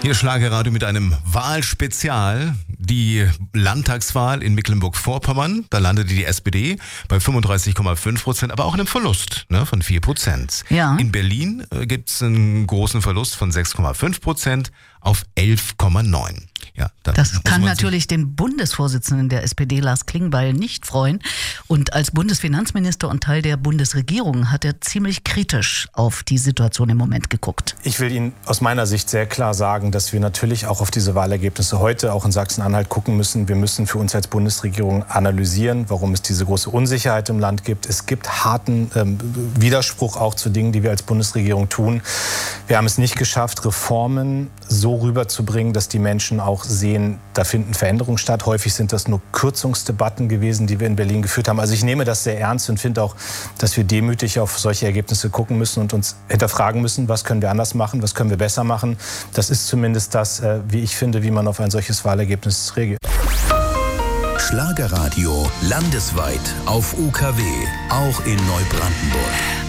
Hier Schlagerradio mit einem Wahlspezial. Die Landtagswahl in Mecklenburg-Vorpommern, da landete die SPD bei 35,5%, aber auch einem Verlust von 4%. Ja. In Berlin gibt es einen großen Verlust von 6,5% auf 11,9%. Ja, das kann natürlich den Bundesvorsitzenden der SPD, Lars Klingbeil, nicht freuen. Und als Bundesfinanzminister und Teil der Bundesregierung hat er ziemlich kritisch auf die Situation im Moment geguckt. Ich will Ihnen aus meiner Sicht sehr klar sagen, dass wir natürlich auch auf diese Wahlergebnisse heute auch in Sachsen-Anhalt gucken müssen. Wir müssen für uns als Bundesregierung analysieren, warum es diese große Unsicherheit im Land gibt. Es gibt harten Widerspruch auch zu Dingen, die wir als Bundesregierung tun. Wir haben es nicht geschafft, Reformen so rüberzubringen, dass die Menschen auch sehen, da finden Veränderungen statt. Häufig sind das nur Kürzungsdebatten gewesen, die wir in Berlin geführt haben. Also ich nehme das sehr ernst und finde auch, dass wir demütig auf solche Ergebnisse gucken müssen und uns hinterfragen müssen, was können wir anders machen, was können wir besser machen. Das ist zumindest das, wie ich finde, wie man auf ein solches Wahlergebnis reagiert. Schlagerradio landesweit auf UKW, auch in Neubrandenburg.